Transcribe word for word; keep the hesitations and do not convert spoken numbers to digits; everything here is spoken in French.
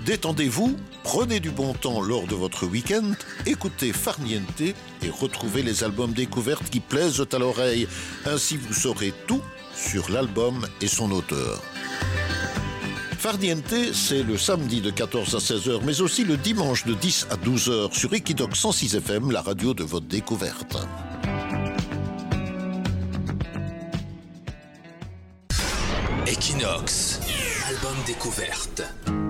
Détendez-vous, prenez du bon temps lors de votre week-end, écoutez Farniente et retrouvez les albums découvertes qui plaisent à l'oreille. Ainsi vous saurez tout sur l'album et son auteur. Farniente, c'est le samedi de quatorze à seize heures, mais aussi le dimanche de dix à douze heures sur Equinox cent six F M, la radio de votre découverte. Equinox, album découverte.